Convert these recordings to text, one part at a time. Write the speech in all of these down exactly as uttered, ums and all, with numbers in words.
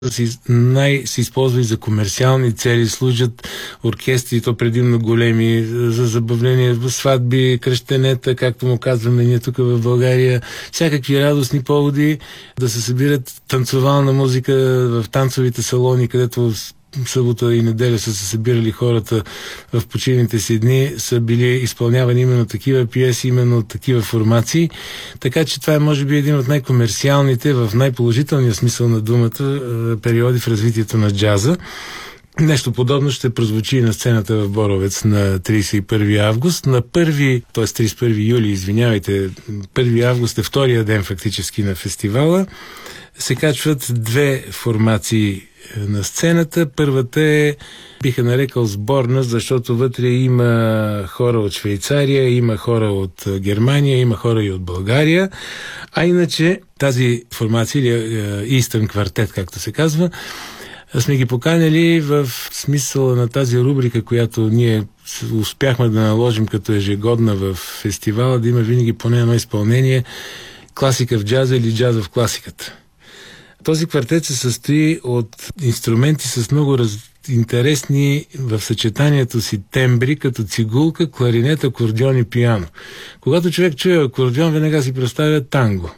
си, най- се използва и за комерциални цели, служат оркестри, то предимно големи, за забавление, сватби, кръщенета, както му казваме ние тук в България, всякакви радостни поводи да се събират танцовална музика в танцовите салони, където събота и неделя са се събирали хората в почивните си дни, са били изпълнявани именно такива пиеси, именно такива формации. Така че това е може би един от най-комерциалните, в най-положителния смисъл на думата, периоди в развитието на джаза. Нещо подобно ще прозвучи и на сцената в Боровец на тридесет и първи август. На първи, т.е. тридесет и първи юли, извинявайте, първи август е втория ден фактически на фестивала. Се качват две формации на сцената. Първата е, биха нарекал, сборна, защото вътре има хора от Швейцария, има хора от Германия, има хора и от България. А иначе тази формация, или Eastern квартет, както се казва, сме ги поканили в смисъла на тази рубрика, която ние успяхме да наложим като ежегодна в фестивала, да има винаги поне едно изпълнение класика в джаза или джаза в класиката. Този квартет се състои от инструменти с много раз... интересни в съчетанието си тембри, като цигулка, кларинет, акордеон и пиано. Когато човек чуе акордеон, веднага си представя танго.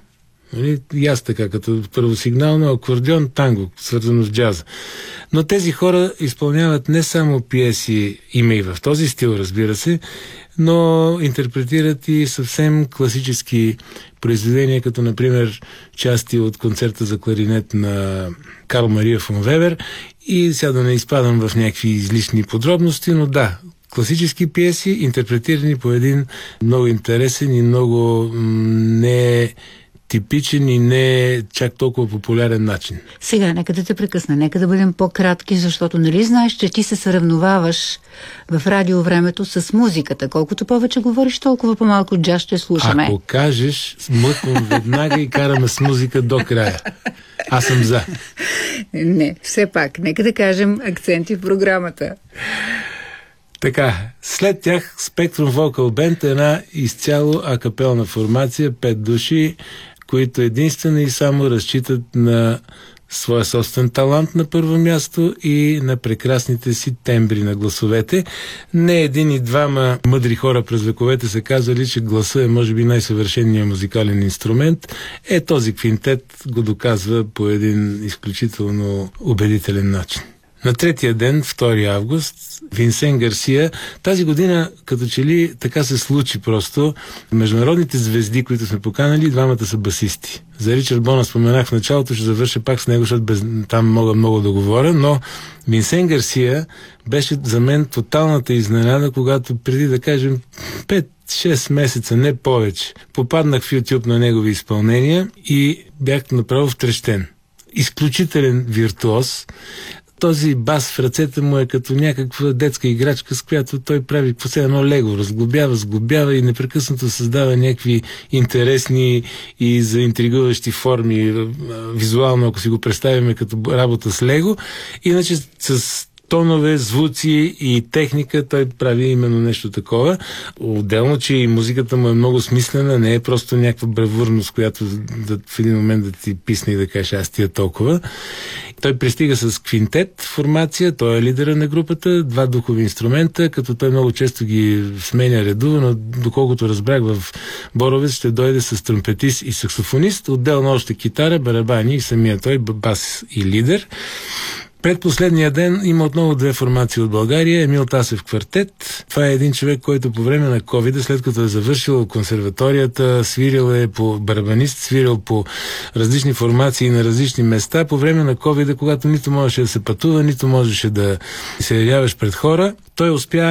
И аз така, като първосигнално акордеон, танго, свързано с джаза. Но тези хора изпълняват не само пиеси, има и в този стил, разбира се, но интерпретират и съвсем класически произведения, като например части от концерта за кларинет на Карл Мария фон Вебер. И сега да не изпадам в някакви излишни подробности, но да, класически пиеси, интерпретирани по един много интересен и много не типичен и не чак толкова популярен начин. Сега, нека да те прекъсна, нека да бъдем по-кратки, защото нали знаеш, че ти се сравноваваш в радиовремето с музиката. Колкото повече говориш, толкова по-малко джаз ще слушаме. Ако кажеш, смъквам веднага и караме с музика до края. Аз съм за. Не, все пак, нека да кажем акценти в програмата. Така, след тях Spectrum Vocal Band е една изцяло акапелна формация, пет души, които единствено и само разчитат на своя собствен талант на първо място и на прекрасните си тембри на гласовете. Не един и двама мъдри хора през вековете са казали, че гласа е може би най-съвършеният музикален инструмент. Е, този квинтет го доказва по един изключително убедителен начин. На третия ден, втори август, Винсен Гарсия. Тази година, като че ли така се случи просто, международните звезди, които сме поканали, двамата са басисти. За Ричард Бона споменах в началото, ще завърша пак с него, защото без... там мога много да говоря, но Винсен Гарсия беше за мен тоталната изненада, когато преди, да кажем, пет-шест месеца, не повече, попаднах в YouTube на негови изпълнения и бях направо втрещен. Изключителен виртуоз. Този бас в ръцете му е като някаква детска играчка, с която той прави по едно лего, разглобява, сглобява и непрекъснато създава някакви интересни и заинтригуващи форми, визуално, ако си го представим като работа с лего. Иначе с тонове, звуци и техника той прави именно нещо такова. Отделно, че и музиката му е много смислена, не е просто някаква бравурност, която да, в един момент да ти писне и да кажеш аз тия толкова. Той пристига с квинтет формация, той е лидера на групата, два духови инструмента, като той много често ги сменя редува, но доколкото разбрах, в Боровец ще дойде с тромпетист и саксофонист, отделно още китара, барабани и самия той, бас и лидер. Предпоследния ден има отново две формации от България. Емил Тасев квартет. Това е един човек, който по време на ковида, след като е завършил консерваторията, свирил е по барабанист, свирил по различни формации на различни места. По време на ковида, когато нито можеше да се пътува, нито можеше да се явяваш пред хора, той успя